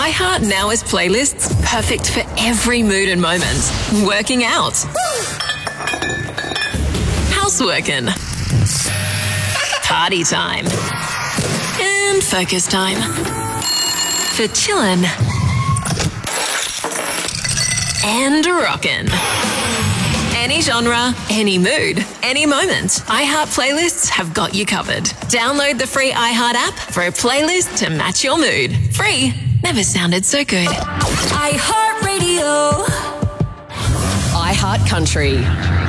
iHeart now has playlists perfect for every mood and moment. Working out. Houseworking. Party time. And focus time. For chillin'. And rockin'. Any genre, any mood, any moment. iHeart playlists have got you covered. Download the free iHeart app for a playlist to match your mood. Free never sounded so good. iHeart Radio. iHeart Country.